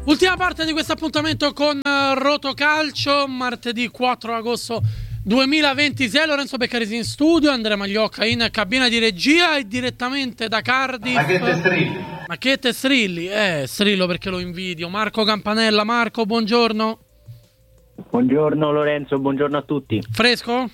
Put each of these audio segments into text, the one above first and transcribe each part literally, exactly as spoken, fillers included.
Ultima parte di questo appuntamento con Rotocalcio, martedì quattro agosto duemilaventisei. Lorenzo Beccarisi in studio, Andrea Magliocca in cabina di regia e direttamente da Cardiff. Macchette Strilli. Macchette Strilli, eh, Strillo perché lo invidio. Marco Campanella. Marco, buongiorno. Buongiorno Lorenzo, buongiorno a tutti. Fresco?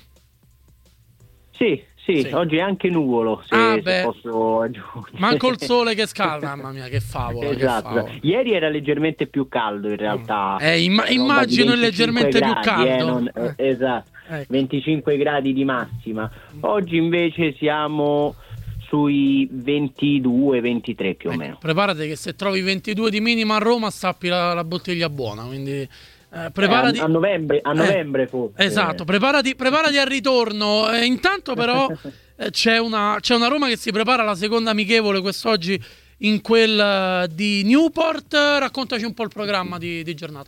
Sì, sì, sì. Oggi è anche nuvolo, se, ah, se posso aggiungere. Manco il sole che scalda, mamma mia, che favola. Esatto. Che favola. Ieri era leggermente più caldo in realtà. Eh, imm- immagino è leggermente gradi, più caldo. Eh, non, eh. Esatto, ecco. venticinque gradi di massima. Oggi invece siamo sui ventidue ventitré più o ecco, meno. Preparati che se trovi ventidue di minima a Roma stappi la, la bottiglia buona, quindi... Eh, preparati... eh, a, a novembre, a novembre eh, forse. Esatto, preparati, preparati al ritorno. Eh, intanto però eh, c'è, una, c'è una Roma che si prepara alla seconda amichevole quest'oggi in quel uh, di Newport. Raccontaci un po' il programma di, di giornata.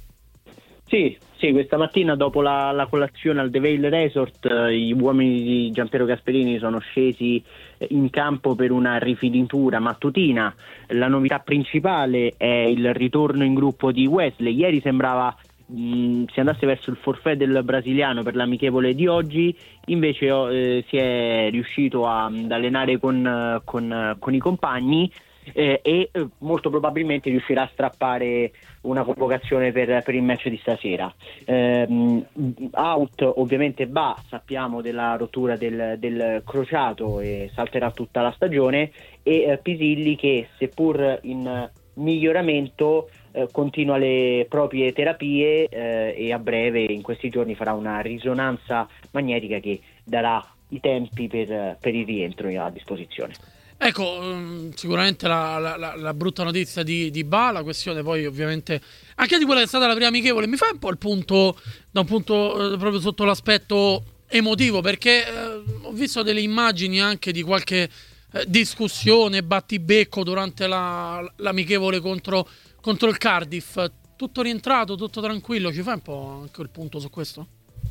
Sì, sì, questa mattina dopo la, la colazione al The Vale Resort eh, gli uomini di Giampiero Gasperini sono scesi in campo per una rifinitura mattutina. La novità principale è il ritorno in gruppo di Wesley. Ieri sembrava mh, si andasse verso il forfait del brasiliano per l'amichevole di oggi, invece eh, si è riuscito a, ad allenare con, con, con i compagni eh, e eh, molto probabilmente riuscirà a strappare una convocazione per, per il match di stasera. Eh, out ovviamente va, sappiamo della rottura del, del crociato e salterà tutta la stagione, e eh, Pisilli che seppur in miglioramento eh, continua le proprie terapie eh, e a breve, in questi giorni, farà una risonanza magnetica che darà i tempi per, per il rientro a disposizione. Ecco, sicuramente la, la, la brutta notizia di, di Ba, la questione poi ovviamente anche di quella che è stata la prima amichevole, mi fa un po' il punto da un punto eh, proprio sotto l'aspetto emotivo, perché eh, ho visto delle immagini anche di qualche eh, discussione, battibecco durante la, l'amichevole contro, contro il Cardiff. Tutto rientrato, tutto tranquillo, ci fai un po' anche il punto su questo?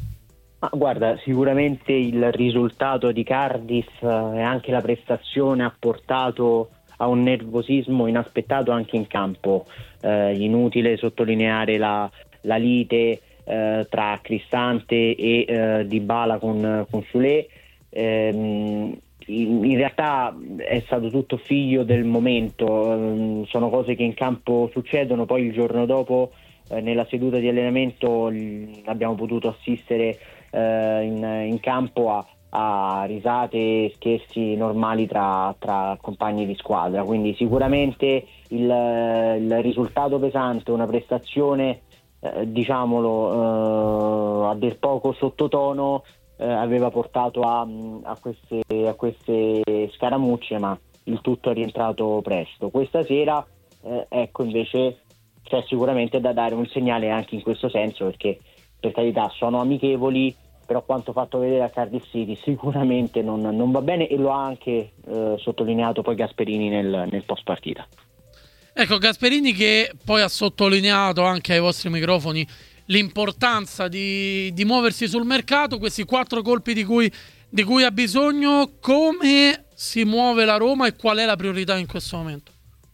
Ma guarda, sicuramente il risultato di Cardiff e anche la prestazione ha portato a un nervosismo inaspettato anche in campo. Eh, inutile sottolineare la, la lite eh, tra Cristante e eh, Dybala con, con Soulé. Eh, in, in realtà è stato tutto figlio del momento, eh, sono cose che in campo succedono. Poi il giorno dopo eh, nella seduta di allenamento l- abbiamo potuto assistere Uh, in, in campo a, a risate e scherzi normali tra, tra compagni di squadra, quindi sicuramente il, il risultato pesante, una prestazione eh, diciamolo eh, a dir poco sottotono, eh, aveva portato a, a, queste, a queste scaramucce, ma il tutto è rientrato presto. Questa sera eh, ecco invece c'è sicuramente da dare un segnale anche in questo senso, perché per carità sono amichevoli, però quanto fatto vedere a Cardiff City sicuramente non, non va bene, e lo ha anche eh, sottolineato poi Gasperini nel, nel post partita. Ecco, Gasperini che poi ha sottolineato anche ai vostri microfoni l'importanza di, di muoversi sul mercato, questi quattro colpi di cui, di cui ha bisogno. Come si muove la Roma e qual è la priorità in questo momento?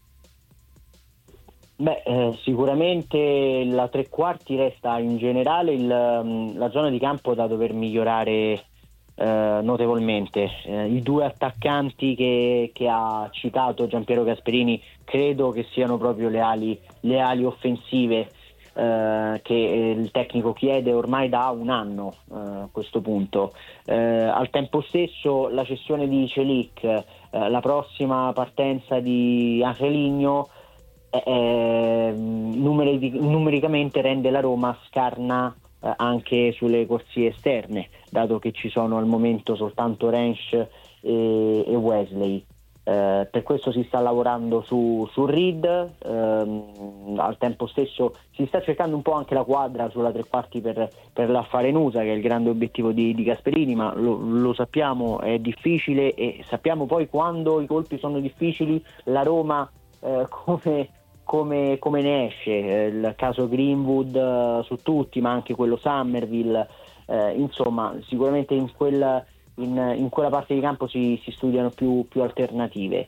Beh, eh, sicuramente la tre quarti resta in generale il, la zona di campo da dover migliorare eh, notevolmente. Eh, I due attaccanti che, che ha citato Giampiero Gasperini credo che siano proprio le ali, le ali offensive eh, che il tecnico chiede ormai da un anno eh, a questo punto. Eh, al tempo stesso la cessione di Celik, eh, la prossima partenza di Angeligno Eh, numeri, numericamente rende la Roma scarna eh, anche sulle corsie esterne, dato che ci sono al momento soltanto Rensch e, e Wesley. Eh, per questo si sta lavorando su, su Reed, ehm, al tempo stesso si sta cercando un po' anche la quadra sulla tre quarti per, per l'affare Nusa, che è il grande obiettivo di, di Gasperini, ma lo, lo sappiamo, è difficile, e sappiamo poi quando i colpi sono difficili la Roma eh, come Come, come ne esce. Eh, il caso Greenwood eh, su tutti, ma anche quello Summerville, eh, insomma sicuramente in quella, in, in quella parte di campo si, si studiano più, più alternative.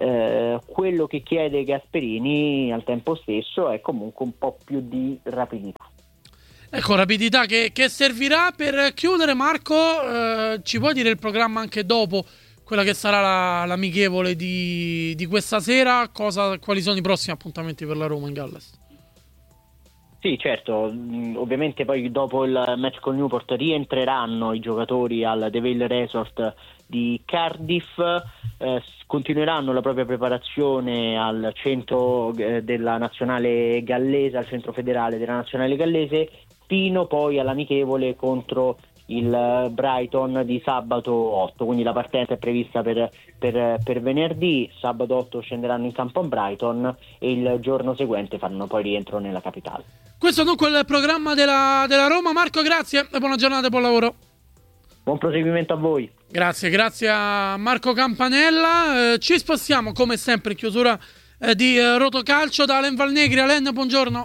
Eh, quello che chiede Gasperini al tempo stesso è comunque un po' più di rapidità. Ecco, rapidità che, che servirà per chiudere. Marco, eh, ci puoi dire il programma anche dopo quella che sarà la, l'amichevole di, di questa sera? Cosa, quali sono i prossimi appuntamenti per la Roma in Galles? Sì, certo, mm, ovviamente poi dopo il match con Newport rientreranno i giocatori al The Vale Resort di Cardiff, eh, continueranno la propria preparazione al centro eh, della nazionale gallese, al centro federale della nazionale gallese, fino poi all'amichevole contro il Brighton di sabato otto, quindi la partenza è prevista per, per, per venerdì, sabato otto scenderanno in campo a Brighton e il giorno seguente faranno poi rientro nella capitale. Questo dunque è il programma della, della Roma. Marco, grazie e buona giornata e buon lavoro. Buon proseguimento a voi. Grazie, grazie a Marco Campanella. Eh, ci spostiamo come sempre in chiusura eh, di eh, Rotocalcio da Alen Valnegri. Alen, buongiorno.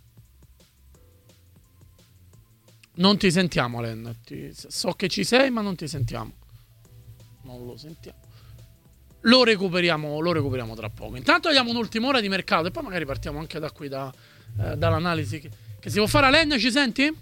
Non ti sentiamo, Alen. Ti, so che ci sei, ma non ti sentiamo. Non lo sentiamo. Lo recuperiamo, lo recuperiamo tra poco. Intanto abbiamo un'ultima ora di mercato e poi magari partiamo anche da qui, da, eh, dall'analisi che, che si può fare. Alen, ci senti?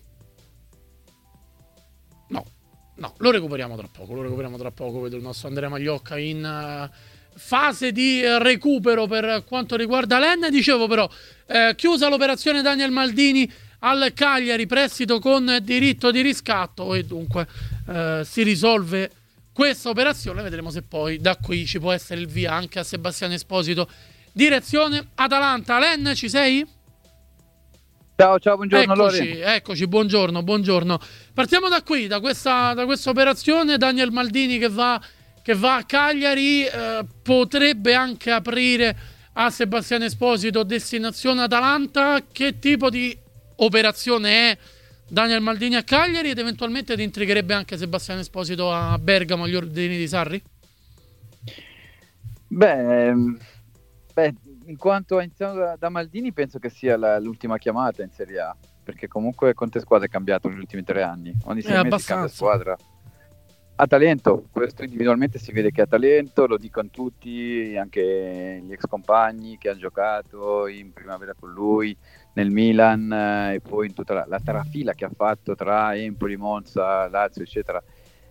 No, no, lo recuperiamo tra poco. Lo recuperiamo tra poco. Vedo il nostro Andrea Magliocca in uh, fase di uh, recupero per quanto riguarda Alen. Dicevo però, eh, chiusa l'operazione Daniel Maldini al Cagliari, prestito con diritto di riscatto e dunque eh, si risolve questa operazione. Vedremo se poi da qui ci può essere il via anche a Sebastiano Esposito. Direzione Atalanta. Alen, ci sei? Ciao, ciao, buongiorno. Eccoci, eccoci, buongiorno, buongiorno. Partiamo da qui, da questa, da questa operazione. Daniel Maldini che va, che va a Cagliari, eh, potrebbe anche aprire a Sebastiano Esposito destinazione Atalanta. Che tipo di operazione è Daniel Maldini a Cagliari ed eventualmente ti intrigherebbe anche Sebastiano Esposito a Bergamo agli ordini di Sarri? Beh, beh in quanto a iniziato da, da Maldini penso che sia la, l'ultima chiamata in Serie A, perché comunque quante squadre è cambiato negli ultimi tre anni, ogni sei mesi cambia squadra. Ha talento, questo individualmente si vede che ha talento, lo dicono tutti, anche gli ex compagni che hanno giocato in primavera con lui, nel Milan eh, e poi in tutta la, la trafila che ha fatto tra Empoli, Monza, Lazio eccetera.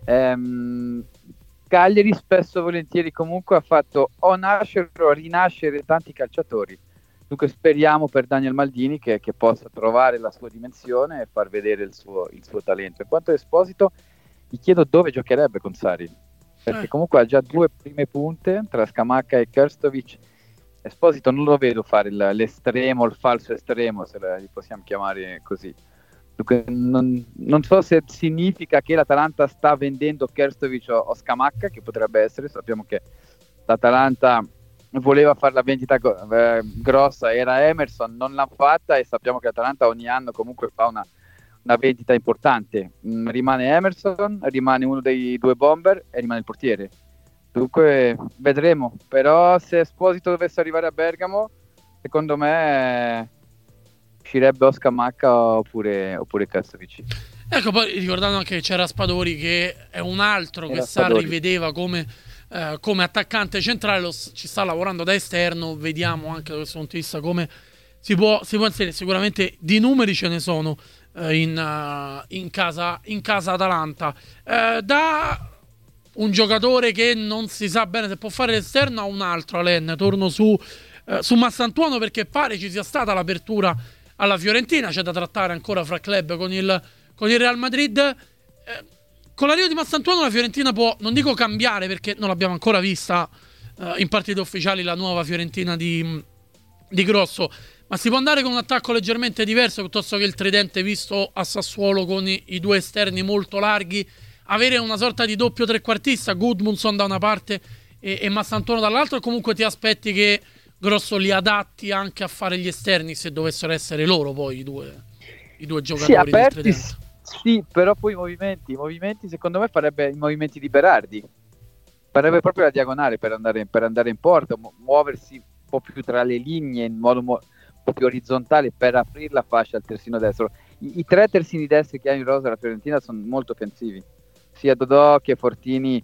Ehm, Cagliari spesso e volentieri comunque ha fatto o nascere o rinascere tanti calciatori, dunque speriamo per Daniel Maldini che, che possa trovare la sua dimensione e far vedere il suo, il suo talento. In quanto a Esposito gli chiedo dove giocherebbe con Sarri, perché eh. comunque ha già due prime punte tra Scamacca e Krstovic. Esposito non lo vedo fare il, l'estremo, il falso estremo, se li possiamo chiamare così. Dunque, non, non so se significa che l'Atalanta sta vendendo Krstovic o, o Scamacca, che potrebbe essere. Sappiamo che l'Atalanta voleva fare la vendita eh, grossa, era Emerson, non l'ha fatta e sappiamo che l'Atalanta ogni anno comunque fa una una vendita importante. Mm, rimane Emerson, rimane uno dei due bomber e rimane il portiere. Dunque vedremo, però se Esposito dovesse arrivare a Bergamo, secondo me uscirebbe o Scamacca oppure, oppure Krstovic. Ecco, poi ricordando anche che c'era Spadori, che è un altro Era che Sarri Spadori. vedeva come, eh, come attaccante centrale, lo, ci sta lavorando da esterno, vediamo anche da questo punto di vista come si può, si può inserire. Sicuramente di numeri ce ne sono In, uh, in casa in casa Atalanta, uh, da un giocatore che non si sa bene se può fare l'esterno a un altro. Alen, torno su, uh, su Massantuono, perché pare ci sia stata l'apertura alla Fiorentina, c'è da trattare ancora fra club con il, con il Real Madrid. Uh, con l'arrivo di Massantuono la Fiorentina può, non dico cambiare perché non l'abbiamo ancora vista uh, in partite ufficiali, la nuova Fiorentina di, di Grosso, ma si può andare con un attacco leggermente diverso piuttosto che il tridente visto a Sassuolo con i, i due esterni molto larghi, avere una sorta di doppio trequartista, Gudmundsson da una parte e, e Massantuono dall'altra, o comunque ti aspetti che Grosso li adatti anche a fare gli esterni se dovessero essere loro poi i due, i due giocatori? Sì, aperti, del tridente. Sì, però poi i movimenti, i movimenti secondo me farebbe i movimenti di Berardi, farebbe proprio la diagonale per andare, per andare in porta, mu- muoversi un po' più tra le linee in modo mo- più orizzontale per aprire la fascia al terzino destro. I, i tre terzini destri che ha in rosa la Fiorentina sono molto offensivi, sia Dodò che Fortini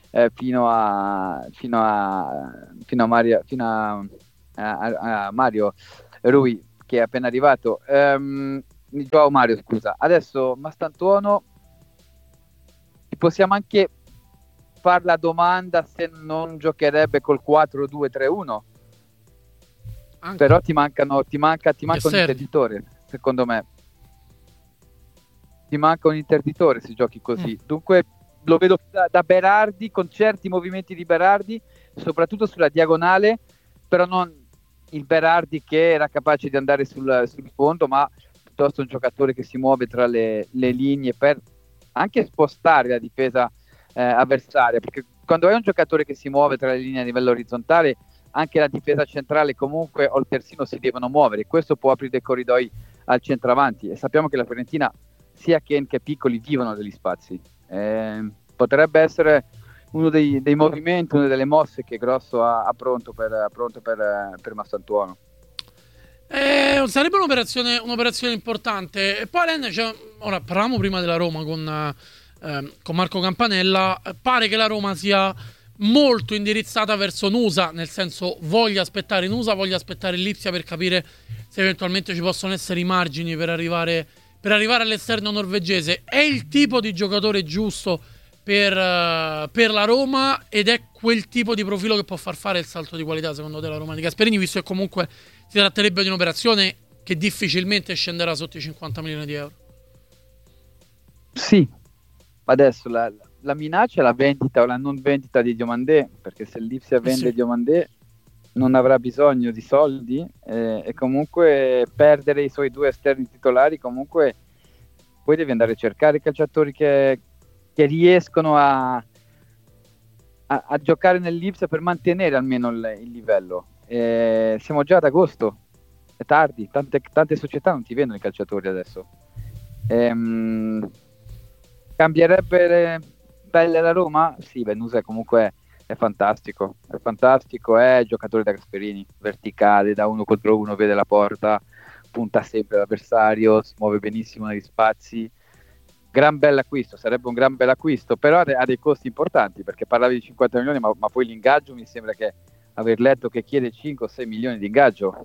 eh, fino a fino a fino a Mario fino a, a, a Mario Rui, che è appena arrivato. Um, Joao Mario, scusa. Adesso Mastantuono, ci possiamo anche fare la domanda se non giocherebbe col quattro due tre uno. Anche. Però ti mancano ti manca ti manca un interditore, secondo me. Ti manca un interditore se giochi così. Mm. Dunque lo vedo da, da Berardi, con certi movimenti di Berardi, soprattutto sulla diagonale, però non il Berardi che era capace di andare sul, sul fondo, ma piuttosto un giocatore che si muove tra le, le linee per anche spostare la difesa eh, avversaria, perché quando hai un giocatore che si muove tra le linee a livello orizzontale, anche la difesa centrale comunque o il terzino si devono muovere. Questo può aprire dei corridoi al centravanti, e sappiamo che la Fiorentina, sia Ken che Piccoli, vivono degli spazi. Eh, potrebbe essere uno dei, dei movimenti, una delle mosse che Grosso ha, ha pronto per, ha pronto per, per Mastantuono. Eh, sarebbe un'operazione, un'operazione importante. E poi Len, cioè, ora parlavamo prima della Roma con, eh, con Marco Campanella. Pare che la Roma sia molto indirizzata verso Nusa, nel senso voglia aspettare Nusa, voglia aspettare Lipsia per capire se eventualmente ci possono essere i margini per arrivare, per arrivare all'esterno norvegese. È il tipo di giocatore giusto per, uh, per la Roma, ed è quel tipo di profilo che può far fare il salto di qualità secondo te la Roma di Gasperini, visto che comunque si tratterebbe di un'operazione che difficilmente scenderà sotto i cinquanta milioni di euro. Sì, adesso la, la minaccia è la vendita o la non vendita di Diomandé, perché se Lipsia vende sì. Diomandé non avrà bisogno di soldi, eh, e comunque perdere i suoi due esterni titolari, comunque poi devi andare a cercare i calciatori che, che riescono a, a, a giocare nell'Lipsia per mantenere almeno il, il livello. Eh, siamo già ad agosto, è tardi, tante, tante società non ti vendono i calciatori adesso. Ehm, cambierebbe belle la Roma? Sì, Venusa comunque è fantastico, è fantastico, è giocatore da Gasperini, verticale, da uno contro uno, vede la porta, punta sempre l'avversario, si muove benissimo negli spazi. Gran bell'acquisto, sarebbe un gran bell'acquisto, però ha dei costi importanti, perché parlavi di cinquanta milioni, ma, ma poi l'ingaggio mi sembra che aver letto che chiede cinque o sei milioni di ingaggio.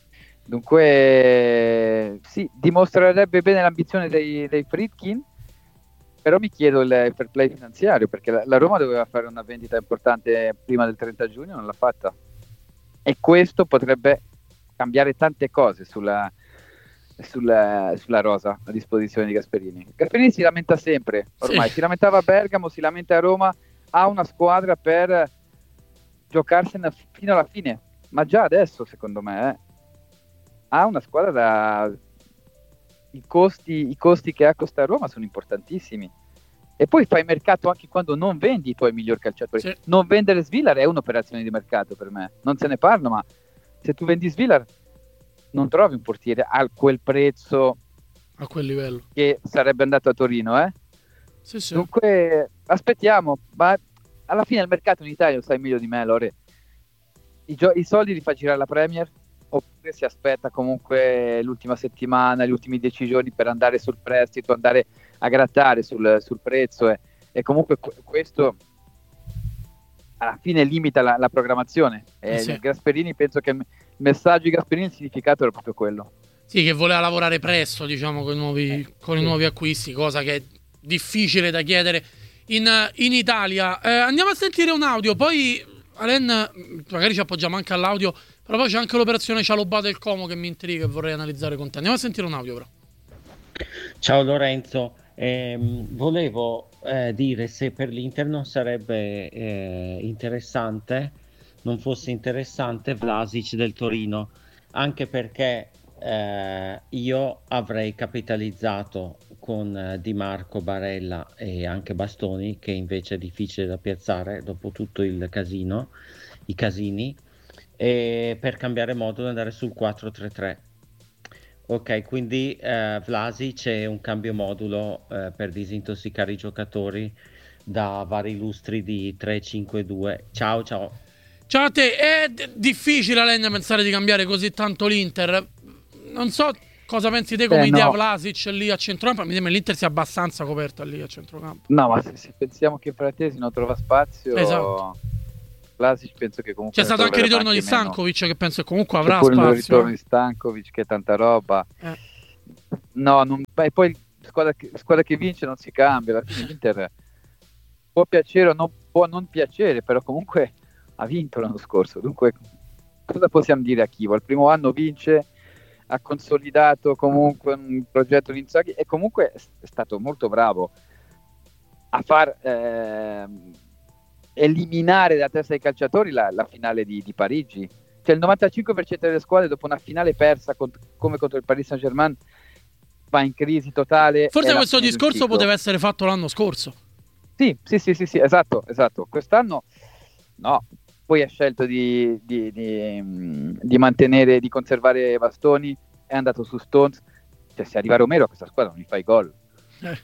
Dunque sì, dimostrerebbe bene l'ambizione dei, dei Friedkin, però mi chiedo il fair play finanziario, perché la, la Roma doveva fare una vendita importante prima del trenta giugno, non l'ha fatta, e questo potrebbe cambiare tante cose sulla, sulla, sulla rosa a disposizione di Gasperini. Gasperini si lamenta sempre, ormai sì. Si lamentava a Bergamo, si lamenta a Roma, ha una squadra per giocarsene fino alla fine, ma già adesso secondo me eh, ha una squadra da... I costi, i costi che ha Costa Roma sono importantissimi, e poi fai mercato anche quando non vendi i tuoi migliori calciatori. Sì. Non vendere Svilar è un'operazione di mercato per me, non se ne parla, ma se tu vendi Svilar non trovi un portiere a quel prezzo, a quel livello, che sarebbe andato a Torino, eh? Sì, sì. Dunque aspettiamo, ma alla fine il mercato in Italia lo sai meglio di me, Lore. I, gio- i soldi li fa girare la Premier, oppure si aspetta comunque l'ultima settimana, gli ultimi dieci giorni per andare sul prestito, andare a grattare sul, sul prezzo, e, e comunque questo alla fine limita la, la programmazione. E sì. Gasperini, penso che il messaggio di Gasperini, il significato era proprio quello. Sì, che voleva lavorare presto, diciamo, con i nuovi, eh, con sì. i nuovi acquisti, cosa che è difficile da chiedere in, in Italia. Eh, andiamo a sentire un audio, poi Alen, magari ci appoggiamo anche all'audio, però poi c'è anche l'operazione Cialobà del Como che mi intriga e vorrei analizzare con te. Andiamo a sentire un audio, però. Ciao Lorenzo, eh, volevo eh, dire se per l'Inter non sarebbe eh, interessante, non fosse interessante Vlasic del Torino, anche perché eh, io avrei capitalizzato con eh, Di Marco, Barella e anche Bastoni, che invece è difficile da piazzare dopo tutto il casino, i casini, e per cambiare modulo andare sul quattro tre tre. Ok, quindi eh, Vlasic è un cambio modulo eh, per disintossicare i giocatori da vari lustri di tre cinque due. Ciao ciao. Ciao a te. È d- difficile, Alenda, pensare di cambiare così tanto l'Inter. Non so cosa pensi te come eh, idea no. Vlasic lì a centrocampo? Mi sembra l'Inter sia abbastanza coperta lì a centrocampo. No, ma se, se pensiamo che Frattesi non trova spazio, esatto. Vlasic penso che comunque c'è stato anche il ritorno anche di Stankovic meno. Che penso che comunque avrà c'è pure spazio. Il ritorno di Stankovic che è tanta roba. Eh. No, non, beh, poi squadra che, squadra che vince non si cambia. Alla fine l'Inter può piacere o non, può non piacere, però comunque ha vinto l'anno scorso. Dunque, cosa possiamo dire a Chievo? Al primo anno vince, ha consolidato comunque un progetto di Inzaghi e comunque è stato molto bravo a far eh, eliminare da testa dei calciatori la, la finale di, di Parigi. Cioè il novantacinque per cento delle squadre dopo una finale persa cont- come contro il Paris Saint-Germain va in crisi totale. Forse questo discorso poteva essere fatto l'anno scorso. Sì, sì, sì, sì, sì, esatto, esatto. Quest'anno no, poi ha scelto di, di, di, di mantenere, di conservare Bastoni, è andato su Stones. Cioè se arriva Romero a questa squadra non gli fai gol. Eh.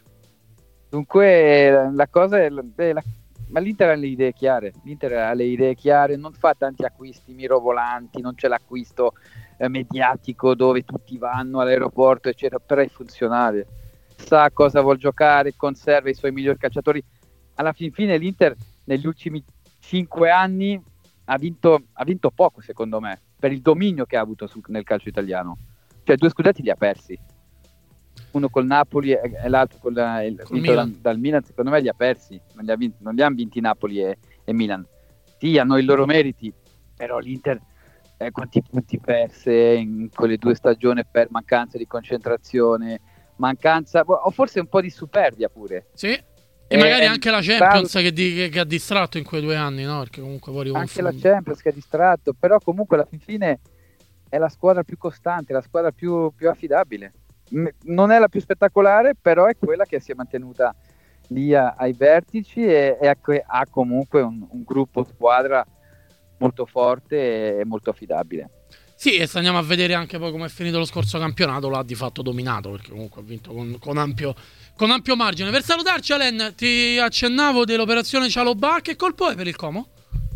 Dunque la cosa è, è la, ma l'Inter ha le idee chiare, l'Inter ha le idee chiare, non fa tanti acquisti mirobolanti, non c'è l'acquisto eh, mediatico dove tutti vanno all'aeroporto eccetera, però è funzionale, sa cosa vuol giocare, conserva i suoi migliori calciatori. Alla fin fine l'Inter negli ultimi cinque anni ha vinto, ha vinto poco secondo me, per il dominio che ha avuto sul, nel calcio italiano, cioè due scudetti li ha persi, uno col Napoli e, e l'altro col, il, vinto Milan. Da, dal Milan, secondo me li ha persi, non li, ha vinti, non li hanno vinti Napoli e, e Milan. Sì, hanno i loro meriti, però l'Inter eh, quanti punti perse in quelle due stagioni per mancanza di concentrazione, mancanza o forse un po' di superbia pure. Sì, e, e magari anche la Champions tra... che, di, che, che ha distratto in quei due anni, no? Perché comunque poi anche la Champions che ha distratto, però comunque alla fin fine è la squadra più costante, la squadra più, più affidabile. Non è la più spettacolare, però è quella che si è mantenuta lì a, ai vertici e, e ha, ha comunque un, un gruppo squadra molto forte e molto affidabile. Sì, e se andiamo a vedere anche poi come è finito lo scorso campionato, l'ha di fatto dominato, perché comunque ha vinto con, con, ampio, con ampio margine. Per salutarci, Alen, ti accennavo dell'operazione Cialobà, che colpo è per il Como?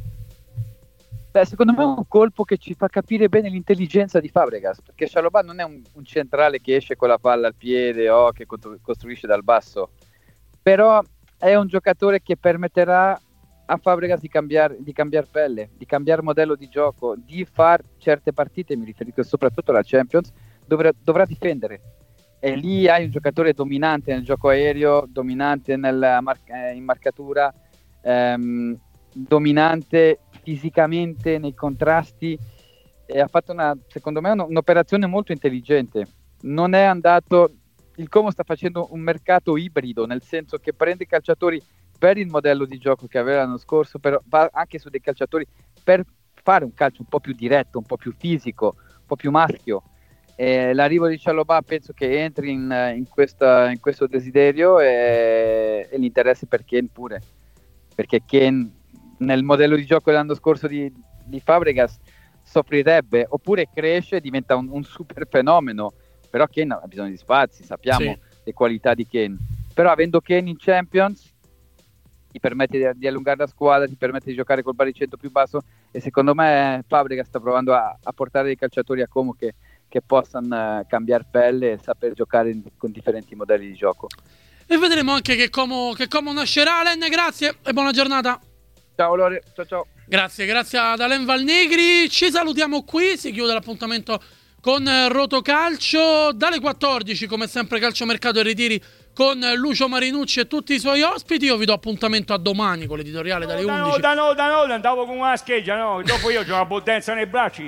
Beh, secondo me è un colpo che ci fa capire bene l'intelligenza di Fabregas, perché Cialobà non è un, un centrale che esce con la palla al piede o che costruisce dal basso, però è un giocatore che permetterà a Fabregas di cambiare, di cambiare pelle, di cambiare modello di gioco, di fare certe partite, mi riferisco soprattutto alla Champions, dovrà, dovrà difendere. E lì hai un giocatore dominante nel gioco aereo, dominante nella mar- in marcatura, ehm, dominante fisicamente nei contrasti, e ha fatto una, secondo me un, un'operazione molto intelligente. Non è andato, il Como sta facendo un mercato ibrido, nel senso che prende i calciatori per il modello di gioco che aveva l'anno scorso, però va anche su dei calciatori per fare un calcio un po' più diretto, un po' più fisico, un po' più maschio. E l'arrivo di Cialobà penso che entri in, in, questa, in questo desiderio e, e l'interesse per Ken pure, perché Ken nel modello di gioco dell'anno scorso di, di Fabregas soffrirebbe, oppure cresce e diventa un, un super fenomeno, però Ken ha bisogno di spazi, sappiamo sì. le qualità di Ken, però avendo Ken in Champions ti permette di, di allungare la squadra, ti permette di giocare col baricentro più basso, e secondo me Fabregas sta provando a, a portare dei calciatori a Como che, che possano uh, cambiare pelle e saper giocare in, con differenti modelli di gioco. E vedremo anche che Como, che Como nascerà. Alen, grazie e buona giornata. Ciao Lore, ciao ciao. Grazie, grazie ad Alen Valnegri. Ci salutiamo qui, si chiude l'appuntamento con Rotocalcio dalle quattordici, come sempre calciomercato e ritiri con Lucio Marinucci e tutti i suoi ospiti. Io vi do appuntamento a domani con l'editoriale dalle no, undici. Da no, da no, da andavo con una scheggia, no, dopo io ho una potenza nei bracci.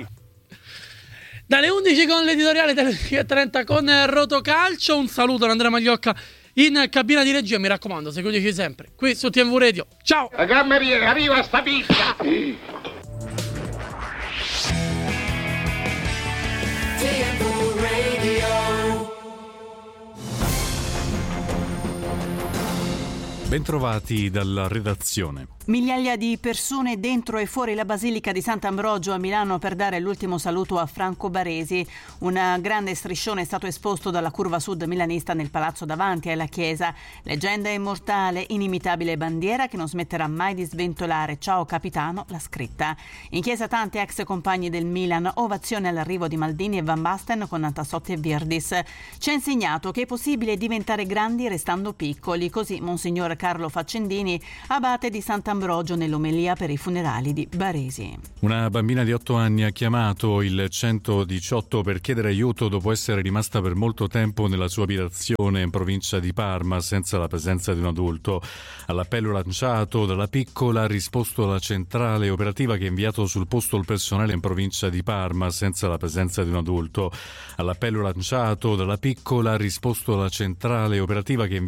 Dalle undici con l'editoriale dalle undici e trenta con Rotocalcio. Un saluto da Andrea Magliocca in cabina di regia, mi raccomando, seguiteci sempre qui su T V Radio. Ciao! La cameriera, arriva sta pizza! Bentrovati dalla redazione. Migliaia di persone dentro e fuori la Basilica di Sant'Ambrogio a Milano per dare l'ultimo saluto a Franco Baresi. Un grande striscione è stato esposto dalla curva sud milanista nel palazzo davanti alla chiesa. Leggenda immortale, inimitabile bandiera che non smetterà mai di sventolare. Ciao capitano, la scritta. In chiesa tanti ex compagni del Milan, ovazione all'arrivo di Maldini e Van Basten con Antassotti e Virdis. Ci ha insegnato che è possibile diventare grandi restando piccoli. Così Monsignor Carlo Faccendini, abate di Sant'Ambrogio, Ambrogio nell'omelia per i funerali di Baresi. Una bambina di otto anni ha chiamato il centodiciotto per chiedere aiuto dopo essere rimasta per molto tempo nella sua abitazione in provincia di Parma senza la presenza di un adulto. All'appello lanciato dalla piccola ha risposto la centrale operativa che ha inviato sul posto il personale in provincia di Parma senza la presenza di un adulto. All'appello lanciato dalla piccola ha risposto la centrale operativa che ha inviato